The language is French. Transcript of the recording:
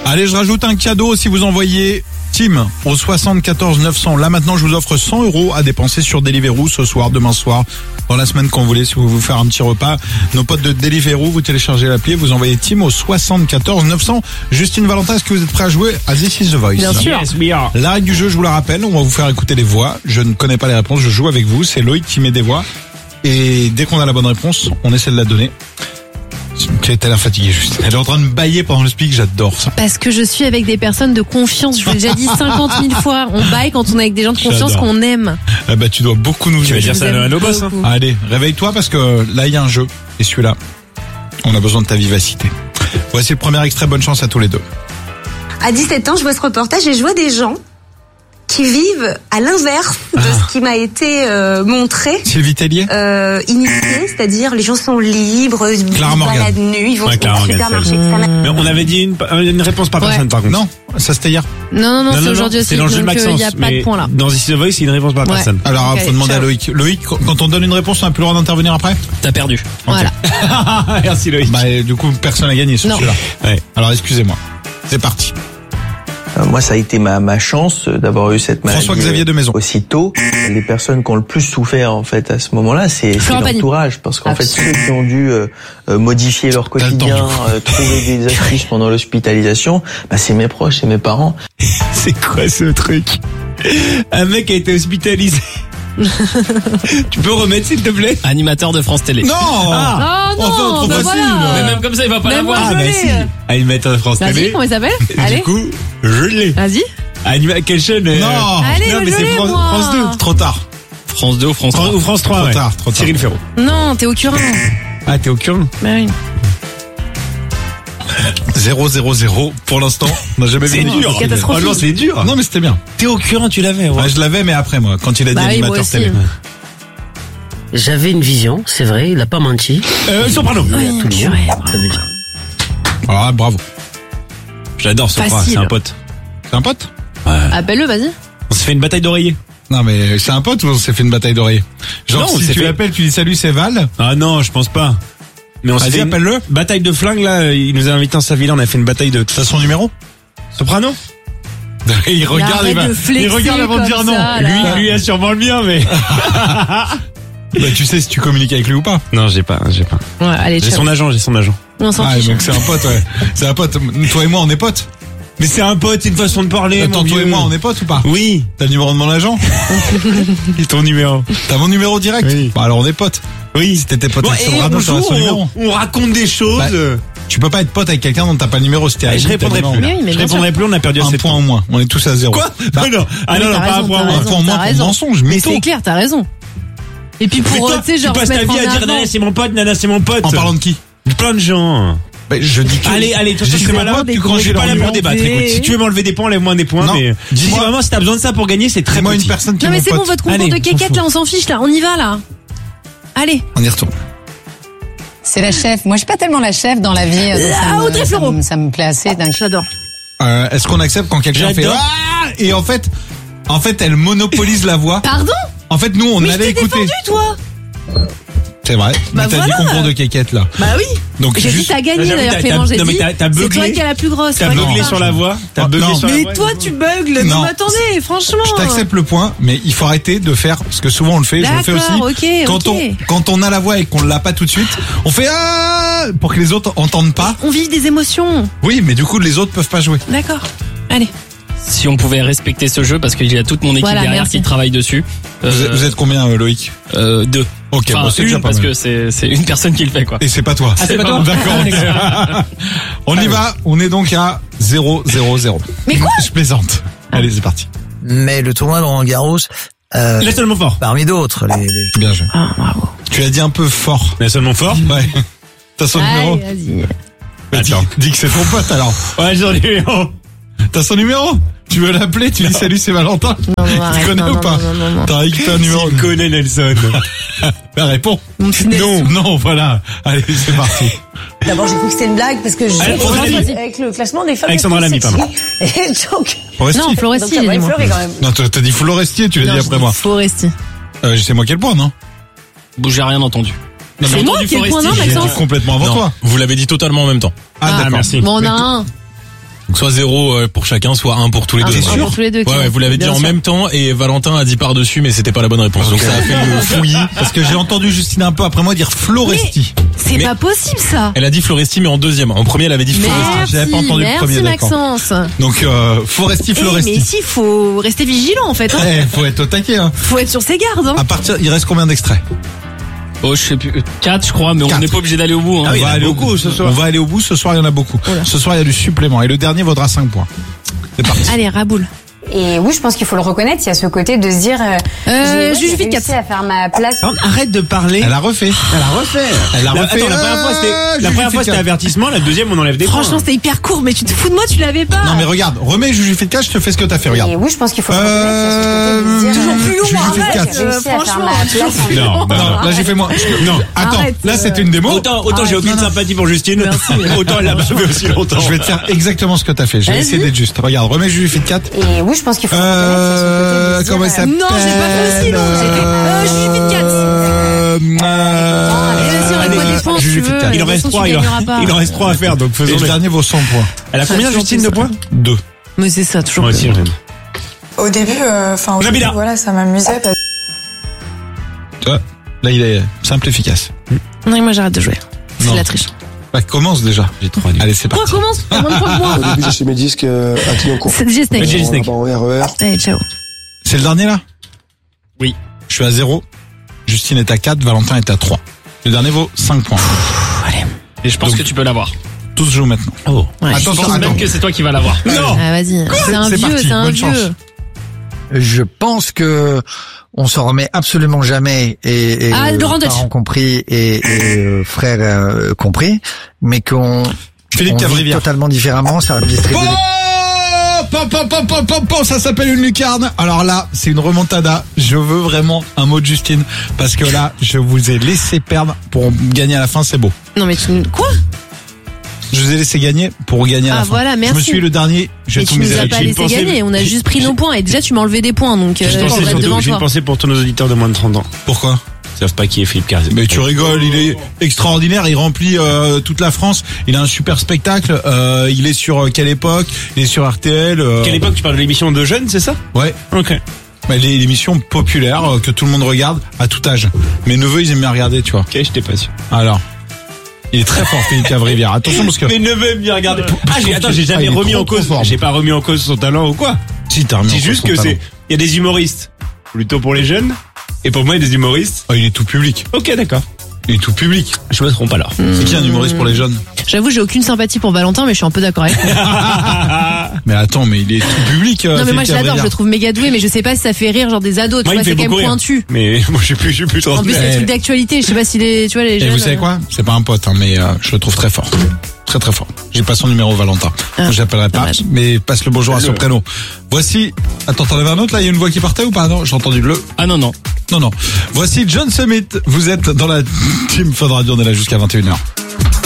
Allez, je rajoute un cadeau si vous envoyez Tim au 74 900. Là maintenant, je vous offre 100 € à dépenser sur Deliveroo ce soir, demain soir, dans la semaine quand vous voulez, si vous voulez vous faire un petit repas. Nos potes de Deliveroo, vous téléchargez l'appli et vous envoyez Tim au 74 900. Justine Valentin, est-ce que vous êtes prêt à jouer à This is the Voice? Bien sûr. Yes, we are. La règle du jeu, je vous la rappelle, on va vous faire écouter les voix. Je ne connais pas les réponses, je joue avec vous. C'est Loïc qui met des voix. Et dès qu'on a la bonne réponse, on essaie de la donner. Tu as l'air fatiguée, Justine. Elle est en train de bailler pendant le speak, j'adore ça. Parce que je suis avec des personnes de confiance. Je vous l'ai déjà dit 50 000 fois. On baille quand on est avec des gens de confiance J'adore. qu'on aime. Eh ben, tu dois beaucoup nous Tu vas aider. dire ça à nos boss, hein. Beaucoup. Allez, réveille-toi parce que là, il y a un jeu. Et celui-là, on a besoin de ta vivacité. Voici le premier extrait. Bonne chance à tous les deux. À 17 ans, je vois ce reportage et je vois des gens qui vivent à l'inverse de ce qui m'a été montré. Sylvie Tellier? Initié, c'est-à-dire les gens sont libres, ils Clara se Morgan. baladent nus, ils vont Ouais, au Clara Morgan, supermarché, c'est etc. Mais on avait dit une réponse par Ouais. personne, par contre. Non, ça c'était hier. Non, c'est aujourd'hui aussi. c'est dans le jeu de Donc, Maxence. il n'y a pas de mais point là. Dans This is the Voice, c'est une réponse par Ouais. personne. Alors, Ok, faut demander ciao. à Loïc. Loïc, quand on donne une réponse, on n'a plus le droit d'intervenir après? T'as perdu. Voilà. Merci Loïc. Bah, du coup, personne n'a gagné sur Non. celui-là. Ouais. Alors, excusez-moi. C'est parti. Moi, ça a été ma chance d'avoir eu cette maladie François-Xavier de Maison. aussitôt. Les personnes qui ont le plus souffert en fait à ce moment-là, c'est Florent Pagny. l'entourage, parce qu'en fait Absolument. ceux qui ont dû modifier leur T'as le temps, quotidien, du coup. trouver des astuces pendant l'hospitalisation, bah, c'est mes proches, c'est mes parents. C'est quoi ce truc? Un mec a été hospitalisé. Tu peux remettre s'il te plaît? Animateur de France Télé. Non! Oh non, Enfin, trop bah facile. voilà. Mais même comme ça, il va pas Même l'avoir. moi, Ah je bah l'ai. si. Animateur de France Vas-y, Télé. comment il s'appelle? Du Allez, coup, je l'ai. vas-y. Quelle chaîne? Non! Allez, non, mais je c'est l'ai, France, moi. France 2. Trop tard. France 2 ou France 3. Ou France 3, Trop ouais. tard, trop tard. Cyril Ferraud. Non, t'es au curin. Ah, t'es au cul? Bah oui. 0-0-0 pour l'instant. On n'a jamais vu. C'est une dur. équipe. Catastrophique. Oh non, c'est dur. Non, mais c'était bien. T'es au cul, tu l'avais, ouais. Ouais, je l'avais, mais après, moi, quand il a dit Bah oui, moi animateur aussi. télé. J'avais une vision, c'est vrai, il a pas menti. Soprano. Tout le monde, purée. ça veut dire. Ah, bravo. J'adore Sopra, Facile. c'est un pote. C'est un pote? Appelle-le, vas-y. On s'est fait une bataille d'oreiller. Non, mais c'est un pote ou on s'est fait une bataille d'oreiller? Genre, Non, on si s'est tu fait- l'appelles, tu dis salut, c'est Val. Ah non, je pense pas. Mais on s'est Vas-y, fait une appelle-le. bataille de flingues, là. Il nous a invités en sa villa, on a fait une bataille de... T'as son numéro? Soprano? Il regarde, arrête de flexer il regarde avant de dire comme non. ça, là. Lui a sûrement le mien, mais... Bah, tu sais si tu communiques avec lui ou pas. Non, j'ai pas. Ouais, allez, J'ai ciao. son agent. On s'en Ah, fiche. donc c'est un pote, ouais. C'est un pote. Toi et moi, on est potes. Mais c'est un pote, c'est une façon de parler, Attends, mon toi et vieux. moi, on est potes ou pas? Oui. T'as le numéro de mon agent? Et ton numéro? T'as mon numéro direct? Oui. Bah, alors on est potes. Oui. Si t'étais pote Bon, avec et Soprano, on t'aurais joue, son numéro. on raconte des choses. Bah, Tu peux pas être pote avec quelqu'un dont t'as pas le numéro si t'es je répondrai plus. Mais oui, mais Je bien répondrai plus, on a perdu Un assez de point temps. au moins. On est tous à 0. Quoi? Bah, Non. Ah non, Oui, non, t'as pas un raison, point. t'as au moins. un raison. point au moins t'as pour raison. mensonge, Mais mytho. c'est clair, t'as raison. Et puis Mais pour, toi, tu sais, genre, tu passes se ta mettre vie à en dire avant. Nana c'est mon pote, Nana c'est mon pote. En parlant de qui? Plein de gens. Bah, je dis que... Allez, Je toi, dis tu que serais mon là, pote, tu tu crois que je suis crois pas là qu'il pour est débattre. enlevé. Écoute, si tu veux m'enlever des points, enlève-moi des points, Non. mais Dis-moi- vraiment, si t'as besoin de ça pour gagner, c'est très Dis-moi une petit. personne qui est Non, mais mon c'est bon, pote. votre concours Allez, de on quéquette, fout. là, on s'en fiche, là. On y va, là. Allez. On y retourne. C'est la chef. Moi, je suis pas tellement la chef dans la vie. donc ça me- Audrey ça Fleurot. me- Ça me plaît assez. J'adore. Est-ce qu'on accepte quand quelqu'un fait J'adore. ah et en fait, elle monopolise la voix. Pardon? En fait, nous, on Mais je allait t'ai écouter. défendu, toi. C'est vrai. Bah Mais t'as voilà. dit concours de quéquette là. Bah oui. Donc J'ai dit, juste. t'as gagné, J'avoue, d'ailleurs, t'as- Clément, j'ai non, mais dit. t'as C'est toi beuglé. qui es la plus grosse. T'as toi qui beuglé parles. sur la voix. T'as Oh, beuglé non. sur la Mais voix. toi, tu buggles. Non. Non, mais attendez, franchement. Je t'accepte le point, mais il faut arrêter de faire parce que souvent on le fait. Je le fais aussi. D'accord, ok, Quand ok. quand on a la voix et qu'on l'a pas tout de suite, on fait ah pour que les autres entendent pas. On vit des émotions. Oui, mais du coup les autres peuvent pas jouer. D'accord. Allez. Si on pouvait respecter ce jeu, parce qu'il y a toute mon équipe Voilà, derrière merci. qui travaille dessus. Vous êtes combien, Loïc? 2. Ok, Enfin, bon, c'est déjà une, pas parce mal. que c'est une personne qui le fait, quoi. Et c'est pas toi. Ah, c'est pas toi? D'accord. ok. On y va. On est donc à 0-0-0. Mais quoi? Je plaisante. Allez, c'est parti. Mais le tournoi de Roland-Garros, Laisse le mot fort. parmi d'autres, Bien joué. Ah, bravo. Tu l'as dit un peu fort. Laisse le mot fort. Ouais. T'as son numéro? Allez, vas-y. Bah, dis, Attends. dis que c'est ton pote alors. Ouais, j'ai le numéro. T'as son numéro? Tu veux l'appeler? Tu dis salut, c'est Valentin. Non, non, arrête. Tu connais non, ou pas? non. T'as récupéré un numéro? Tu connais Nelson. Bah, réponds. Mon petit Nelson. Non, voilà. Allez, c'est parti. D'abord, j'ai cru que c'était une blague parce que Allez, j'ai Floresti. avec le classement des femmes. Alexandra les plus Lamy, pardon. sexy. Et donc, Forestier. Non, donc Floresti, ça j'ai va dit moi. effleurer quand même. Non, t'as dit Florestier, tu l'as dit après moi. Foresti. C'est moi qui ai le point, non? J'ai rien entendu. C'est J'ai moi entendu qui ai le point, Foresti, non, j'ai Maxence? dit- Complètement avant Non, toi. vous l'avez dit totalement en même temps. Ah, d'accord. merci. Bon, on a un. Donc soit 0 pour chacun, soit 1 pour tous les deux. Un pour tous les deux. Ouais, vous l'avez dit Bien en sûr. même temps et Valentin a dit par-dessus mais c'était pas la bonne réponse. Donc ça a fait le fouillis. Parce que j'ai entendu Justine un peu après moi dire Floresti. C'est Mais- pas possible ça. Elle a dit Floresti mais en deuxième. En premier elle avait dit Floresti. Merci, j'avais pas entendu le premier, d'accord. Maxence. Donc Foresti, Mais Floresti. si, faut rester vigilant en fait. Hein. Faut être au taquet. Hein. Faut être sur ses gardes. Hein. À partir, il reste combien d'extraits? Oh, je sais plus. 4, je crois, mais on 4. n'est pas obligé d'aller au bout. Hein. On va aller au bout ce soir. On va aller au bout ce soir. Il y en a beaucoup. Ce soir il y a du supplément et le dernier vaudra 5 points. C'est parti. Allez, raboule. Et oui, je pense qu'il faut le reconnaître. Il y a ce côté de se dire, Juge vite réussi à faire ma place. Arrête de parler. Elle a refait. Elle a refait. Elle a refait. Attends, la première fois c'était avertissement, la deuxième on enlève des points. Franchement, c'était hyper court, mais tu te fous de moi, tu l'avais pas. Non mais regarde, remets Juju fait 4, je te fais ce que t'as fait, regarde. Et oui, je pense qu'il faut le reconnaître. Il y a ce côté de se dire, Toujours plus long, Juju fait arrête. 4. j'ai réussi à faire Franchement, ma place. Non, Non, là j'ai fait moins. Non, attends, Arrête. là c'était une démo. Autant j'ai aucune sympathie pour Justine. Autant elle l'a pas fait aussi longtemps. Je vais te faire exactement ce que t'as fait. Je vais Vas-y. essayer d'être juste. Regarde, remets Juju fait 4. Et oui, je pense qu'il faut le reconnaître. Il y a ce côté de se dire, Comment ça s'appelle? Non, j'ai pas fait aussi long. J'ai fait Juju vite 4. Allez, vas-y, on allez, envoie des points si Juju tu fait veux. 4. Il en De toute reste façon, 3, tu gagneras pas. il en reste 3 à faire donc Et faisons le dernier vaut 100 points. Elle a combien Justine de points 2. Mais c'est ça, toujours. Moi aussi. Au début, enfin, Nabila. voilà, ça m'amusait parce Tu vois, là il est simple, efficace. Non, moi j'arrête de jouer. C'est Non. de la triche. Bah, commence déjà. J'ai 3 Allez, c'est Quoi, parti. commence? T'as moins de points que moi. Au début, j'ai acheté mes disques à Clignancourt. C'est DJ Snake. DJ Snake. En RER. Allez, ciao. C'est le dernier là? Oui. Je suis à 0. Justine est à 4, Valentin est à 3. Le dernier vaut 5 points. Et je pense Donc- que tu peux l'avoir. Tous jouent maintenant. Oh. Ouais. Je Attention, pense attends. même que c'est toi qui vas l'avoir. Non! Ah, vas-y. C'est un C'est vieux, parti, c'est un bonne vieux. chance. Je pense que on s'en remet absolument jamais et Ah, Laurent Deutsch. parents compris et frères compris, mais qu'on Philippe on vit Cavrivière. totalement différemment, ça distribue. Ça s'appelle une lucarne. Alors là, c'est une remontada. Je veux vraiment un mot de Justine. Parce que là, je vous ai laissé perdre pour gagner à la fin, c'est beau. Non, mais tu, quoi? Je vous ai laissé gagner pour gagner à la Ah, fin. voilà, merci. Je me suis dit, le dernier, j'ai Mais tout tu misé nous as avec pas lui. laissé gagner. On a juste pris nos points. Et déjà, tu m'as enlevé des points. Donc, J'ai on va être devant toi. pensé pour tous nos auditeurs de moins de 30 ans. Pourquoi? Ils savent pas qui est Philippe Cavrivière. Mais tu rigoles, il est extraordinaire, il remplit toute la France, il a un super spectacle, il est sur quelle époque? Il est sur RTL. Quelle époque tu parles de l'émission de jeunes, c'est ça? Ouais. Ok. Bah, l'émission populaire que tout le monde regarde à tout âge. Mes neveux, ils aiment bien regarder, tu vois. Ok, je t'ai pas su. Alors, il est très fort, Philippe Cavrivière. Attention parce que Mes neveux aiment bien regarder. J'ai Ah, jamais il est remis trop, en cause. trop fort. J'ai pas remis en cause son talent ou quoi. si t'as remis en C'est cause juste son que talent. il y a des humoristes. Plutôt pour les jeunes. Et pour moi, il y a des humoristes. Oh, il est tout public. Ok, d'accord. Il est tout public. Je me trompe alors. C'est qui un humoriste pour les jeunes? J'avoue, j'ai aucune sympathie pour Valentin, mais je suis un peu d'accord avec lui. Mais attends, mais il est tout public. Non, mais Philippe moi, je l'adore. Cavrivière. Je le trouve méga doué, mais je sais pas si ça fait rire, genre des ados. Tu Moi, il vois, me fait c'est quand même beaucoup rire. pointu. Mais moi, je suis plus En plus, c'est Mais- des trucs d'actualité. Je sais pas si les, tu vois, les Et jeunes. vous savez quoi? C'est pas un pote, hein, mais je le trouve très fort. Très très fort. J'ai pas son numéro, Valentin. Ah, Donc, j'appellerai pas, dommage. mais passe le bonjour à son prénom. Voici. Attends, t'en avais un autre là? Il y a une voix qui partait ou pas? Non, j'ai entendu le. Ah non, non. Non, non. Voici John Summit. Vous êtes dans la team Fun Radio. On est là jusqu'à 21h.